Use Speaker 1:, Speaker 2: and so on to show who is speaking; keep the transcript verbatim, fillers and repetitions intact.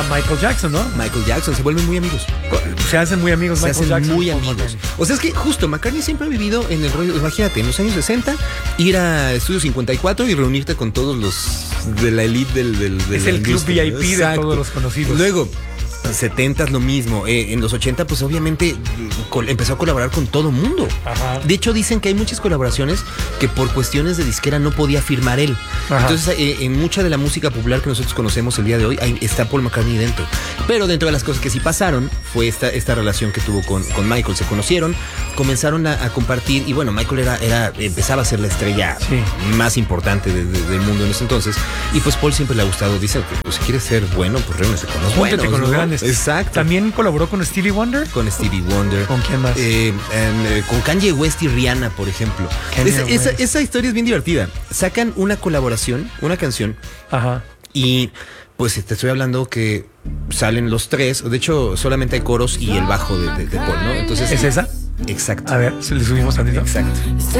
Speaker 1: a Michael Jackson, ¿no?
Speaker 2: Michael Jackson, se vuelven muy amigos.
Speaker 1: Se hacen muy amigos
Speaker 2: Se
Speaker 1: Michael
Speaker 2: hacen
Speaker 1: Jackson.
Speaker 2: muy amigos. O sea, es que justo McCartney siempre ha vivido en el rollo, imagínate, en los años sesenta, ir a Estudio cincuenta y cuatro y reunirte con todos los de la elite del, del, del
Speaker 1: Es el club V I P de todos los conocidos.
Speaker 2: Luego, setentas lo mismo. Eh, en los ochenta, pues obviamente col- empezó a colaborar con todo mundo.
Speaker 1: Ajá.
Speaker 2: De hecho, dicen que hay muchas colaboraciones que por cuestiones de disquera no podía firmar él.
Speaker 1: Ajá.
Speaker 2: Entonces, eh, en mucha de la música popular que nosotros conocemos el día de hoy, ahí está Paul McCartney dentro. Pero dentro de las cosas que sí pasaron fue esta, esta relación que tuvo con, con Michael. Se conocieron, comenzaron a, a compartir y bueno, Michael era, era, empezaba a ser la estrella
Speaker 1: sí.
Speaker 2: más importante de, de, del mundo en ese entonces. Y pues Paul siempre le ha gustado. Dice que pues, si quieres ser bueno, pues reúnete con los
Speaker 1: Júntate
Speaker 2: buenos,
Speaker 1: con los
Speaker 2: ¿no?
Speaker 1: grandes.
Speaker 2: Exacto.
Speaker 1: También colaboró con Stevie Wonder.
Speaker 2: Con Stevie Wonder.
Speaker 1: ¿Con quién más?
Speaker 2: Eh, eh, con Kanye West y Rihanna, por ejemplo. Esa, esa, esa historia es bien divertida. Sacan una colaboración, una canción.
Speaker 1: Ajá.
Speaker 2: Y pues te estoy hablando que salen los tres. De hecho, solamente hay coros y el bajo de, de, de Paul, ¿no? Entonces,
Speaker 1: ¿Es esa?
Speaker 2: Exacto.
Speaker 1: A ver, si le subimos tantito.
Speaker 2: Exacto.